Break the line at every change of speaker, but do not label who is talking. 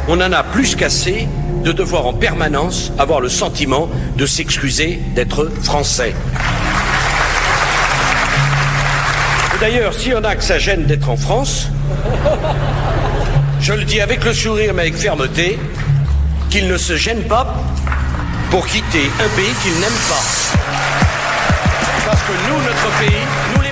on en a plus qu'assez de devoir en permanence avoir le sentiment de s'excuser d'être français. D'ailleurs, s'il y en a que ça gêne d'être en France, je le dis avec le sourire mais avec fermeté, qu'ils ne se gênent pas pour quitter un pays qu'ils n'aiment pas. Parce que nous, notre pays, nous